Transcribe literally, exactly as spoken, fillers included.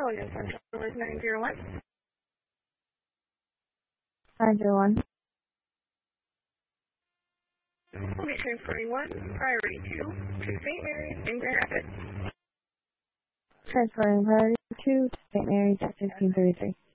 calling in Central is nine zero one. nine zero one. We'll be transferring one, priority two, to Saint Mary's in Grand Rapids. Transferring priority two to Saint Mary's at sixteen thirty-three.